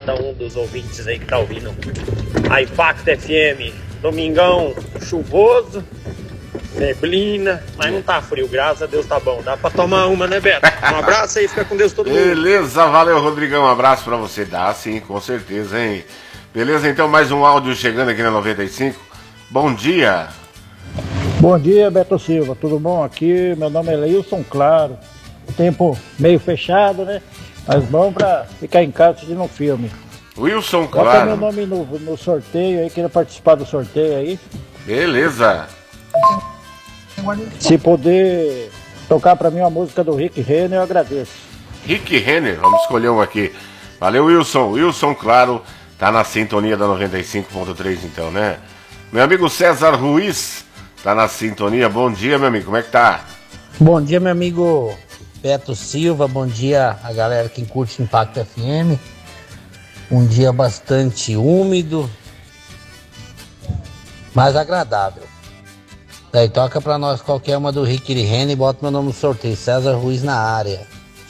cada um dos ouvintes aí que tá ouvindo a Impacto FM. Domingão chuvoso, neblina, mas não tá frio, graças a Deus tá bom. Dá pra tomar uma, né, Beto? Um abraço aí, fica com Deus todo mundo. Beleza, valeu, Rodrigão, um abraço pra você. Dá sim, com certeza, hein? Beleza, então mais um áudio chegando aqui na 95. Bom dia. Bom dia, Beto Silva, tudo bom? Aqui, meu nome é Leilson Claro. Tempo meio fechado, né? Mas bom pra ficar em casa assistindo um filme. Wilson Bota Claro. meu nome no sorteio aí, queria participar do sorteio aí. Beleza. Se puder tocar pra mim uma música do Rick Renner, eu agradeço. Rick Renner, vamos escolher um aqui. Valeu, Wilson. Wilson Claro, tá na sintonia da 95.3 então, né? Meu amigo César Ruiz, tá na sintonia. Bom dia, meu amigo, como é que tá? Bom dia, meu amigo Beto Silva, bom dia a galera que curte Impacto FM. Um dia bastante úmido, mas agradável. Daí toca pra nós qualquer uma do Rick Renner e bota meu nome no sorteio, César Ruiz na área.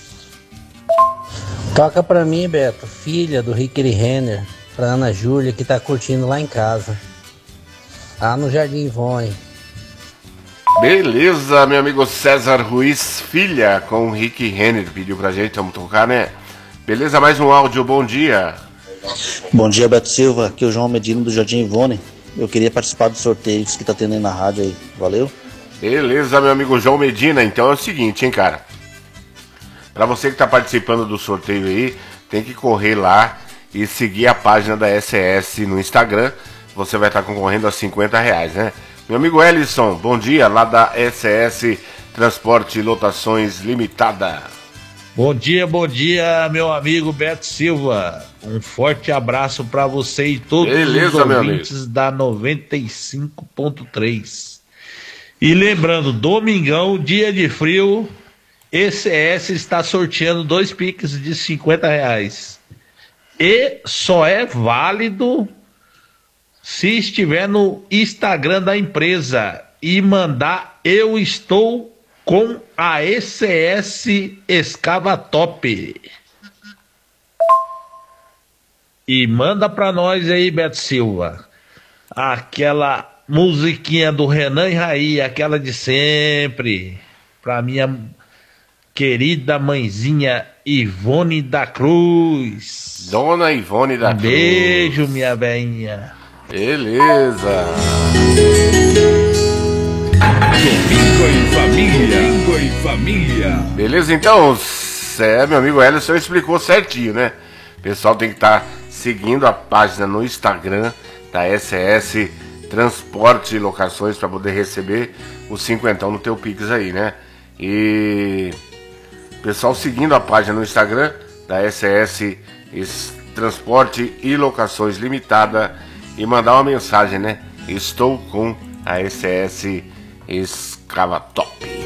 Toca pra mim, Beto, filha do Rick Renner, pra Ana Júlia que tá curtindo lá em casa, lá no Jardim Ivone. Beleza, meu amigo César Ruiz, filha, com o Rick Renner, pediu pra gente, vamos tocar, né? Beleza, mais um áudio, bom dia. Bom dia, Beto Silva, aqui é o João Medina do Jardim Ivone. Eu queria participar dos sorteios que tá tendo aí na rádio aí, valeu? Beleza, meu amigo João Medina, então é o seguinte, hein, cara. Pra você que tá participando do sorteio aí, tem que correr lá e seguir a página da SS no Instagram. Você vai estar concorrendo a R$50, né? Meu amigo Ellison, bom dia, lá da SS Transporte e Lotações Limitada. Bom dia, meu amigo Beto Silva. Um forte abraço para você e todos os ouvintes da 95.3. E lembrando, domingão, dia de frio, ECS está sorteando 2 Pix de R$50. E só é válido se estiver no Instagram da empresa e mandar "eu estou com a ECS Escavatop". E manda pra nós aí, Beto Silva, aquela musiquinha do Renan e Raí, aquela de sempre, pra minha querida mãezinha Ivone da Cruz. Dona Ivone da Cruz. Beijo, minha velhinha. Beleza. Domingo em família. Domingo em família. Beleza, então, meu amigo Ellison explicou certinho, né? O pessoal tem que estar seguindo a página no Instagram da SS Transporte e Locações para poder receber os 50 no teu Pix aí, né? E pessoal seguindo a página no Instagram da SS Transporte e Locações Limitada e mandar uma mensagem, né? Estou com a SS Escavatop.